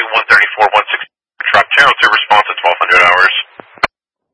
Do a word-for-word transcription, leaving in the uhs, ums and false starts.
one thirty-four, one sixty truck, channel two response at twelve hundred hours.